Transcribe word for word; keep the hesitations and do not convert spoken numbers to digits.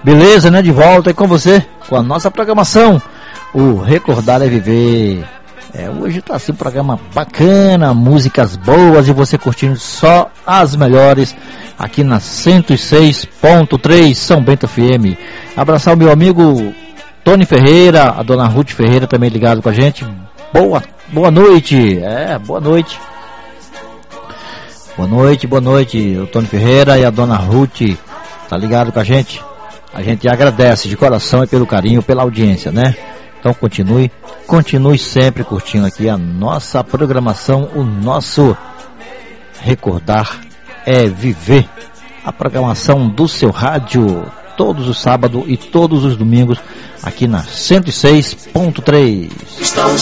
Beleza, né? De volta aí com você, com a nossa programação, o Recordar é Viver. É, hoje tá assim um programa bacana, músicas boas e você curtindo só as melhores aqui na cento e seis ponto três São Bento F M. Abraçar o meu amigo Tony Ferreira, a dona Ruth Ferreira também ligado com a gente. Boa, boa noite, é, boa noite. Boa noite, boa noite, o Tony Ferreira e a dona Ruth, tá ligado com a gente? A gente agradece de coração e pelo carinho, pela audiência, né? Então continue, continue sempre curtindo aqui a nossa programação, o nosso Recordar é Viver. A programação do seu rádio, todos os sábados e todos os domingos, aqui na cento e seis ponto três. Estão